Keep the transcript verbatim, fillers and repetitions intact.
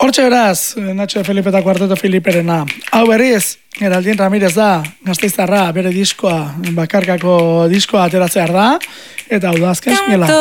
Hortxe beraz, Nacho de Felipe eta Kuarteto Filiperena. Hau berriz, Geraldin Ramirez da, Gasteiztarra, bere diskoa, bakarkako diskoa ateratzear da, eta hau da azken singela.